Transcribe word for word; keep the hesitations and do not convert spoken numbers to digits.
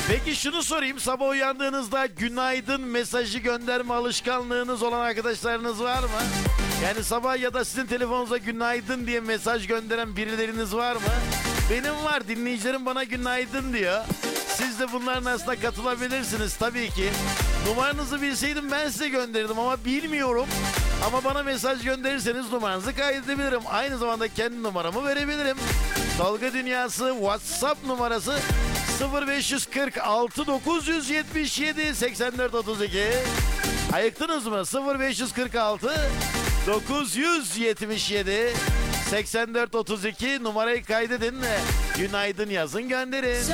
Peki şunu sorayım. Sabah uyandığınızda günaydın mesajı gönderme alışkanlığınız olan arkadaşlarınız var mı? Yani sabah ya da sizin telefonunuza günaydın diye mesaj gönderen birileriniz var mı? Benim var. Dinleyicilerim bana günaydın diyor. Siz de bunların arasına katılabilirsiniz tabii ki. Numaranızı bilseydim ben size gönderirdim ama bilmiyorum. Ama bana mesaj gönderirseniz numaranızı kaydedebilirim. Aynı zamanda kendi numaramı verebilirim. Dalga Dünyası WhatsApp numarası sıfır beş kırk altı dokuz yüz yetmiş yedi seksen dört otuz iki. Ayıktınız mı? sıfır beş kırk altı dokuz yüz yetmiş yedi seksen dört otuz iki numarayı kaydedin. Günaydın yazın gönderin.